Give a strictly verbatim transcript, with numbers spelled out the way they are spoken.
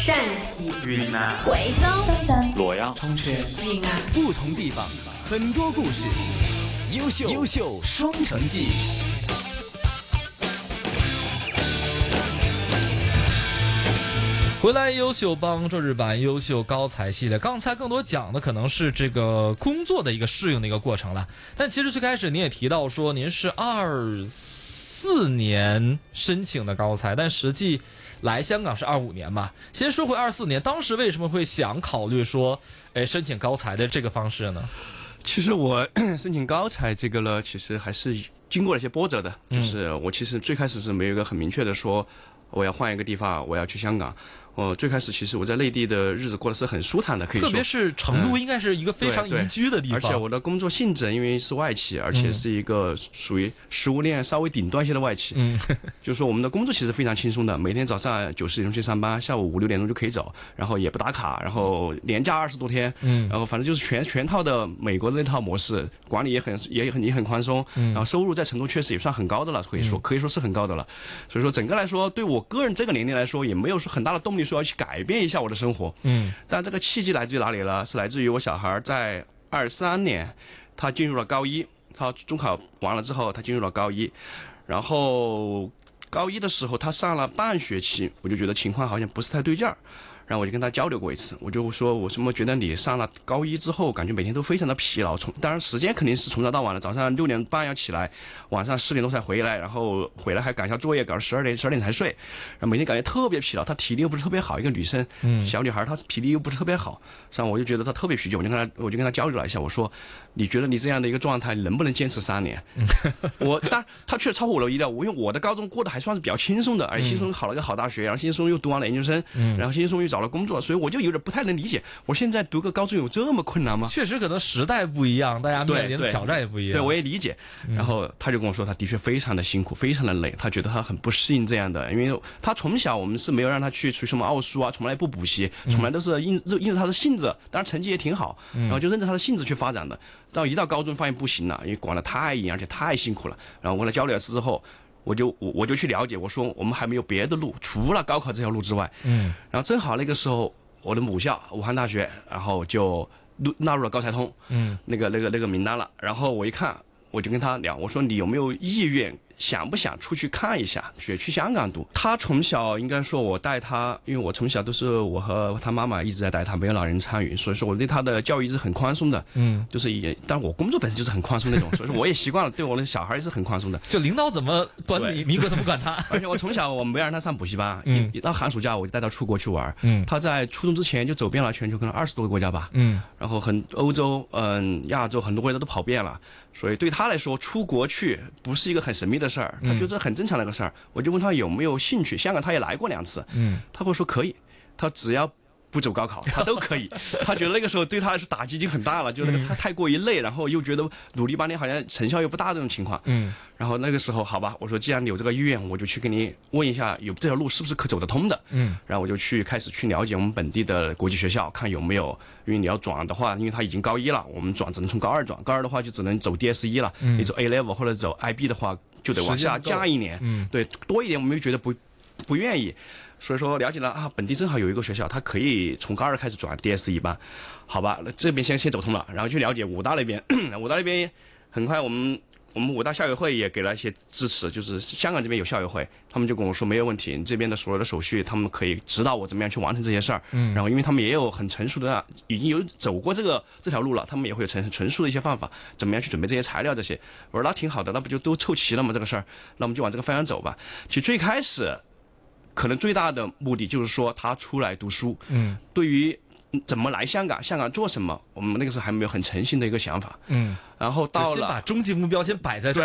陕西、 云南、 贵州、 深圳、 洛阳、 重庆、 西安， 不同地方，很多故事，优秀优秀双城记。 回来优秀帮周日版优秀高才系列，刚才更多讲的可能是这个工作的一个适应的一个过程了。但其实最开始您也提到说您是二四年申请的高才，但实际来香港是二五年嘛。先说回二四年，当时为什么会想考虑说，哎，申请高才的这个方式呢？ 其实我申请高才这个呢，其实还是经过了一些波折的。就是我其实最开始是没有一个很明确的说我要换一个地方，我要去香港。我最开始其实我在内地的日子过得是很舒坦的，可以说， 特别是成都应该是一个非常宜居的地方。 嗯、而且我的工作性质因为是外企，而且是一个属于食物链稍微顶端一些的外企。嗯，就是说我们的工作其实非常轻松的，每天早上九十点钟去上班，下午五六点钟就可以走，然后也不打卡，然后连假二十多天。嗯，然后反正就是全全套的美国的那套模式，管理也很也很也很宽松。嗯，然后收入在成都确实也算很高的了，可以说、嗯、可以说是很高的了。所以说整个来说，对我个人这个年龄来说，也没有说很大的动力说要去改变一下我的生活。嗯，但这个契机来自于哪里呢？是来自于我小孩在二三年，他进入了高一，他中考完了之后，他进入了高一，然后高一的时候他上了半学期，我就觉得情况好像不是太对劲儿。然后我就跟他交流过一次，我就说我怎么觉得你上了高一之后，感觉每天都非常的疲劳，从当然时间肯定是从早到晚的，早上六点半要起来，晚上十点多才回来，然后回来还赶一下作业，搞到十二点十二点才睡，然后每天感觉特别疲劳，她体力又不是特别好，一个女生，嗯，小女孩她体力又不是特别好，所以我就觉得她特别疲倦，我就跟她我就跟她交流了一下，我说你觉得你这样的一个状态能不能坚持三年？我当然她确实超乎我的意料，我因为我的高中过得还算是比较轻松的，而且轻松考了个好大学，然后轻松又读完了研究生，嗯，然后轻松又找了工作，所以我就有点不太能理解，我现在读个高中有这么困难吗？ 确实可能时代不一样，大家面临的挑战也不一样。 对，对我也理解。然后他就跟我说，他的确非常的辛苦，非常的累，他觉得他很不适应这样的，因为他从小我们是没有让他去去什么奥数啊，从来不补习，从来都是应应着他的性子，当然成绩也挺好，然后就任着他的性子去发展的。到一到高中发现不行了，因为管得太严，而且太辛苦了。然后我跟他交流一次之后，我就我我就去了解，我说我们还没有别的路，除了高考这条路之外。嗯。然后正好那个时候，我的母校武汉大学，然后就纳入了高才通，嗯，那个那个那个名单了。然后我一看，我就跟他聊，我说你有没有意愿？想不想出去看一下？去去香港读？他从小应该说，我带他，因为我从小都是我和他妈妈一直在带他，没有老人参与，所以说我对他的教育是很宽松的。嗯，就是也，但我工作本身就是很宽松那种，所以说我也习惯了，对我的小孩是很宽松的。 就领导怎么管你，你可怎么管他？ 而且我从小我没让他上补习班，嗯，一到寒暑假我就带他出国去玩。嗯，他在初中之前就走遍了全球可能二十多个国家吧。嗯，然后很欧洲、嗯亚洲很多国家都跑遍了。所以对他来说，出国去不是一个很神秘的事儿，他觉得这很正常的一个事儿。我就问他有没有兴趣，香港他也来过两次，嗯，他会说可以，他只要不走高考，他都可以。他觉得那个时候对他来说打击已经很大了，就那个他太过于累，然后又觉得努力半天好像成效又不大这种情况，嗯。然后那个时候，好吧，我说既然你有这个意愿，我就去跟你问一下，有这条路是不是可走得通的，嗯。然后我就去开始去了解我们本地的国际学校，看有没有，因为你要转的话，因为他已经高一了，我们转只能从高二转，高二的话就只能走 D S E 了，嗯。你走 A level 或者走 I B 的话，就得往下加一年，嗯，对，多一点我们又觉得不不愿意。所以说了解了啊，本地正好有一个学校，他可以从高二开始转 D S E 班，好吧，这边先先走通了，然后去了解武大那边，武大那边很快我们我们武大校友会也给了一些支持，就是香港这边有校友会，他们就跟我说没有问题，你这边的所有的手续他们可以指导我怎么样去完成这些事儿，嗯，然后因为他们也有很成熟的，已经有走过这个这条路了，他们也会有成成熟的一些方法，怎么样去准备这些材料这些，我说那挺好的，那不就都凑齐了吗？这个事儿，那我们就往这个方向走吧。其实最开始。可能最大的目的就是说他出来读书，嗯，对于怎么来香港，香港做什么，我们那个时候还没有很诚信的一个想法，嗯，然后到了先把终极目标先摆在这